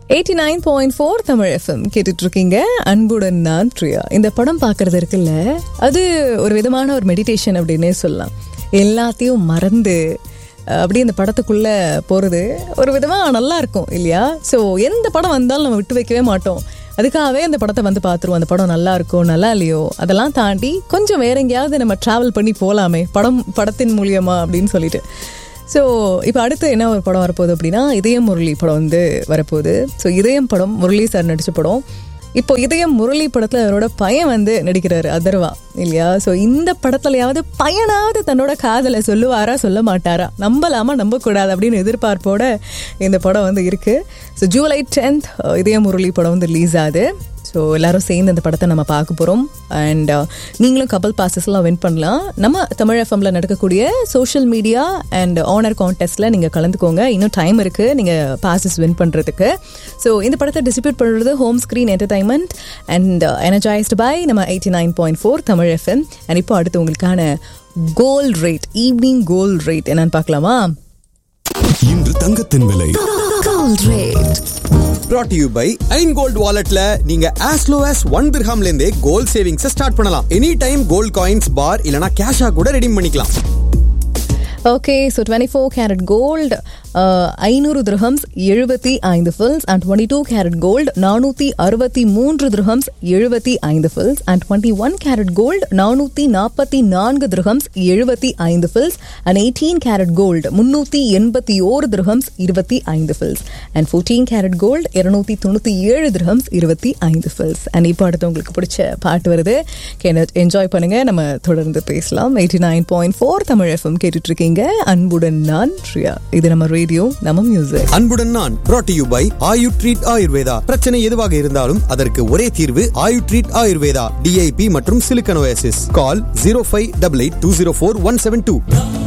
89.4 Tamil FM கேட்டுட்டு இருக்கீங்க. அன்புடன் நான் பிரியா. இந்த படம் பார்க்கறது இருக்குல்ல, அது ஒரு விதமான ஒரு மெடிடேஷன் அப்படின்னே சொல்லலாம். எல்லாத்தையும் மறந்து அப்படியே இந்த படத்துக்குள்ள போறது ஒரு விதமா நல்லா இருக்கும் இல்லையா? ஸோ எந்த படம் வந்தாலும் நம்ம விட்டு வைக்கவே மாட்டோம். அதுக்காகவே அந்த படத்தை வந்து பார்த்துருவோம். அந்த படம் நல்லா இருக்கும் நல்லா இல்லையோ அதெல்லாம் தாண்டி கொஞ்சம் வேற எங்கேயாவது நம்ம ட்ராவல் பண்ணி போகலாமே படத்தின் மூலியமா அப்படின்னு சொல்லிட்டு. ஸோ இப்போ அடுத்து என்ன ஒரு படம் வரப்போகுது அப்படின்னா, இதயம் முரளி படம் வந்து வரப்போகுது. ஸோ இதயம் படம் முரளி சார் நடித்த படம். இப்போ இதயம் முரளி படத்தில் அவரோட பையன் வந்து நடிக்கிறாரு, அதர்வா இல்லையா? ஸோ இந்த படத்துலையாவது பையனாவது தன்னோட காதலை சொல்லுவாரா சொல்ல மாட்டாரா, நம்பலாமா நம்பக்கூடாது அப்படின்னு எதிர்பார்ப்போட இந்த படம் வந்து இருக்குது. ஸோ July 10th இதயம் முரளி படம் வந்து ரிலீஸ் ஆகுது. ஸோ எல்லாரும் சேர்ந்து அந்த படத்தை நம்ம பார்க்க போகிறோம். அண்ட் நீங்களும் கப்பல் பாசஸ்லாம் வின் பண்ணலாம். நம்ம தமிழ் எஃப்எம்ல நடக்கக்கூடிய சோஷியல் மீடியா அண்ட் ஆனர் கான்டெஸ்ட்டில் நீங்கள் கலந்துக்கோங்க. இன்னும் டைம் இருக்குது நீங்கள் பாசஸ் வின் பண்ணுறதுக்கு. ஸோ இந்த படத்தை டிஸ்ட்ரிபியூட் பண்ணுறது home screen entertainment and energised by நம்ம 89.4 தமிழ் எஃப்எம். அண்ட் இப்போ அடுத்து உங்களுக்கான gold rate, evening gold rate என்னன்னு பார்க்கலாமா? இன்று தங்கத்தின் விலை gold rate brought to you by Ain Gold Walletல நீங்க as low as 1 dirham ல இருந்தே கோல்ட் சேவிங்ஸ் ஸ்டார்ட் பண்ணலாம். எனி டைம் கோல்ட் காயின்ஸ் பார் இல்லனா கேஷா கூட ரெடீம் பண்ணிக்கலாம். Okay, so 24 carat gold 500 dirhams 75 fils and 22 carat gold 463 dirhams 75 fils and 21 carat gold 444 dirhams 75 fils and 18 carat gold 381 dirhams 25 fils and 14 carat gold 297 dirhams 25 fils. And இப்போ அடுத்து உங்களுக்கு பிடிச்ச பாட்டு வருது, enjoy பண்ணுங்க. நம்ம தொடர்ந்து பேசலாம். 89.4 தமிழ் எஃப்எம் கேட்டுட்டு இருக்கீங்க. அன்புடன் நான் பிரியா. இது நம்ம ரேடியோ, நம்ம மியூசிக். அன்புடன் நான் brought to you by Ayu treat Ayurveda. பிரச்சனை எதுவாக இருந்தாலும் அதற்கு ஒரே தீர்வு ஆயு ட்ரீட் ஆயுர்வேதா. DIP மற்றும் சிலிக்கன் ஓஎஸ்எஸ். கால் 0588204172.